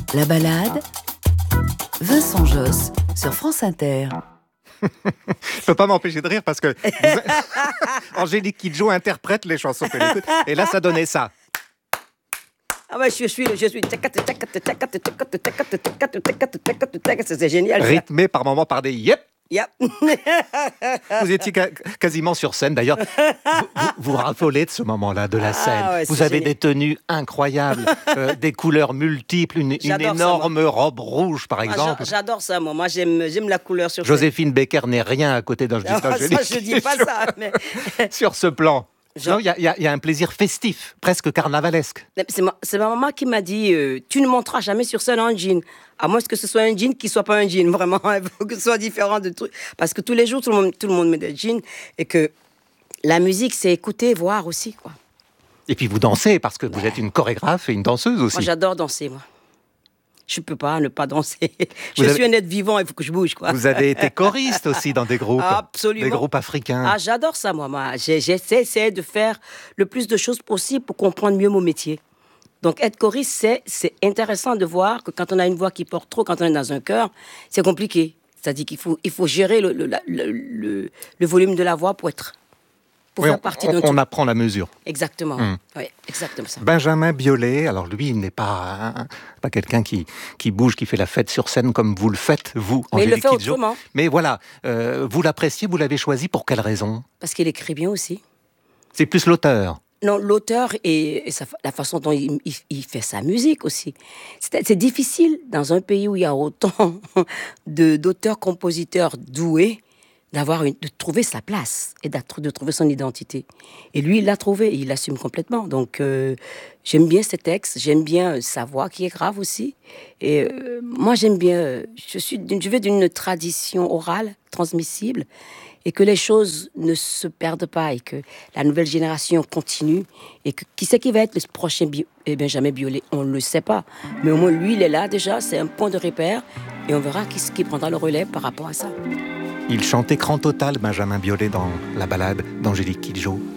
La balade, Vincent Josse sur France Inter. Je peux pas m'empêcher de rire parce que Angélique Kidjo interprète les chansons qu'elle écoute. Et là, ça donnait ça. Ah ouais, je suis. C'est génial. Ça. Rythmé par moments par des yep. Yep. Vous étiez quasiment sur scène. D'ailleurs, vous raffolez de ce moment-là, de la scène. Ouais, vous avez génial. des tenues incroyables, des couleurs multiples, une énorme robe rouge, par exemple. J'adore ça, moi. Moi, j'aime la couleur sur Joséphine Baker n'est rien à côté d'Angélique Kidjo. Ça, je dis pas ça. Mais... Sur ce plan. Non, il y a un plaisir festif, presque carnavalesque. C'est ma maman qui m'a dit tu ne monteras jamais sur scène en jean. À moins que ce soit un jean qui soit pas un jean. Vraiment, il faut que ce soit différent de trucs. Parce que tous les jours, tout le monde met des jeans. Et que la musique, c'est écouter, voir aussi, quoi. Et puis vous dansez, parce que vous êtes une chorégraphe et une danseuse aussi. Moi, j'adore danser, moi. Je peux pas ne pas danser. Je suis un être vivant, il faut que je bouge, quoi. Vous avez été choriste aussi dans des groupes. Absolument. Des groupes africains. Ah, j'adore ça, moi. J'essaie de faire le plus de choses possible pour comprendre mieux mon métier. Donc, être choriste, c'est intéressant de voir que quand on a une voix qui porte trop, quand on est dans un chœur, c'est compliqué. C'est-à-dire qu'il faut gérer le volume de la voix pour faire partie d'un tout. On apprend la mesure. Exactement. Oui, exactement ça. Benjamin Biolay, alors lui, il n'est pas quelqu'un qui bouge, qui fait la fête sur scène comme vous le faites, vous, Mais il le Angélique fait Kidjo. autrement. Mais voilà, vous l'appréciez, vous l'avez choisi pour quelle raison ? Parce qu'il écrit bien aussi. C'est plus l'auteur. Non, l'auteur et la façon dont il fait sa musique aussi. C'est difficile dans un pays où il y a autant d'auteurs-compositeurs doués de trouver sa place et de trouver son identité. Et lui, il l'a trouvé et il l'assume complètement. Donc, j'aime bien ses textes, j'aime bien sa voix qui est grave aussi. Et moi, j'aime bien... Je vais d'une tradition orale, transmissible, et que les choses ne se perdent pas et que la nouvelle génération continue et que qui c'est qui va être le prochain Benjamin Biolay, on ne le sait pas. Mais au moins, lui, il est là déjà, c'est un point de repère et on verra qui prendra le relais par rapport à ça. Il chante écran total, Benjamin Biolay, dans la balade d'Angélique Kidjo.